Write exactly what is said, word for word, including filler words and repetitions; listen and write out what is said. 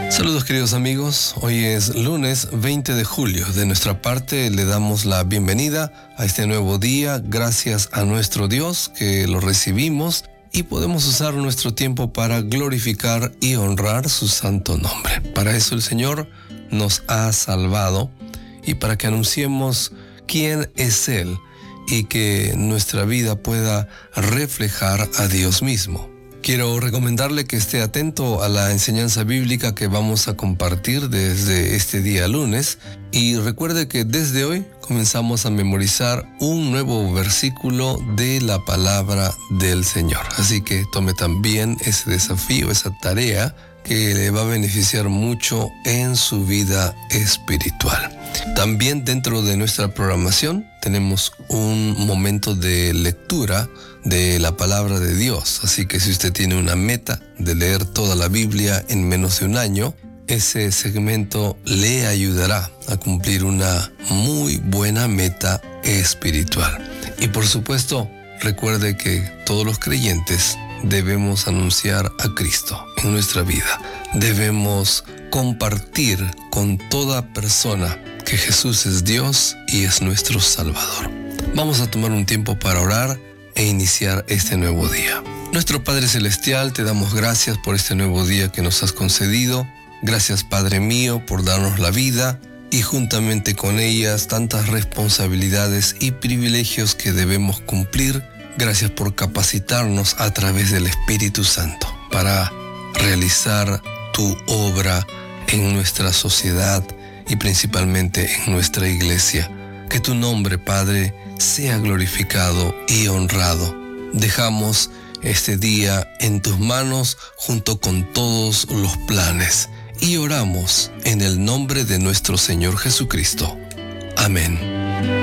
Saludos queridos amigos, hoy es lunes veinte de julio. De nuestra parte le damos la bienvenida a este nuevo día, gracias a nuestro Dios que lo recibimos y podemos usar nuestro tiempo para glorificar y honrar su santo nombre. Para eso el Señor nos ha salvado y para que anunciemos quién es Él y que nuestra vida pueda reflejar a Dios mismo. Quiero recomendarle que esté atento a la enseñanza bíblica que vamos a compartir desde este día lunes y recuerde que desde hoy comenzamos a memorizar un nuevo versículo de la palabra del Señor. Así que tome también ese desafío, esa tarea que le va a beneficiar mucho en su vida espiritual. También dentro de nuestra programación tenemos un momento de lectura de la palabra de Dios. Así que si usted tiene una meta de leer toda la Biblia en menos de un año, ese segmento le ayudará a cumplir una muy buena meta espiritual. Y por supuesto, recuerde que todos los creyentes debemos anunciar a Cristo en nuestra vida. Debemos compartir con toda persona que Jesús es Dios y es nuestro Salvador. Vamos a tomar un tiempo para orar e iniciar este nuevo día. Nuestro Padre Celestial, te damos gracias por este nuevo día que nos has concedido. Gracias, Padre mío, por darnos la vida y juntamente con ellas tantas responsabilidades y privilegios que debemos cumplir. Gracias por capacitarnos a través del Espíritu Santo para realizar tu obra en nuestra sociedad y principalmente en nuestra iglesia. Que tu nombre, Padre, sea glorificado y honrado. Dejamos este día en tus manos junto con todos los planes y oramos en el nombre de nuestro Señor Jesucristo. Amén.